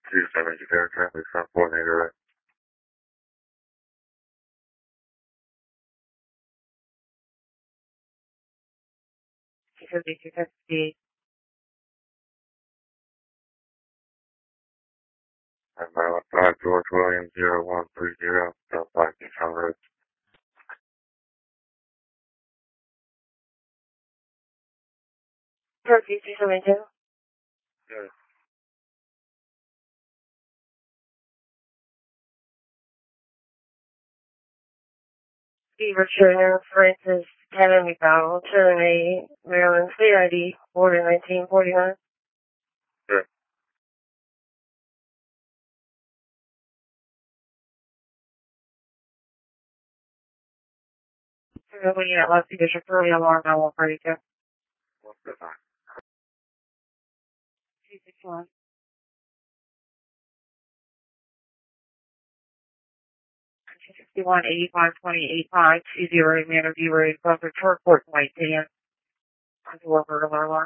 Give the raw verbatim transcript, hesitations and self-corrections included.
two seven zero traffic from coordinator right. two fifty-two fifty. And by five George Williams zero one three zero, South Black Town Road. Turkey two seventy-two. Yes. Beaver Trainer, Francis Kevin McDonald, turn eight, Maryland, state I D, border nineteen forty-nine. Sure. We're looking at Lefty Bishop, early alarm, I won't break it. What's the time? two sixty-one. two sixty-one, eighty-five, twenty, eighty-five, two zero, man of view, ready, Buffett, short port, white tan. Worker alarm.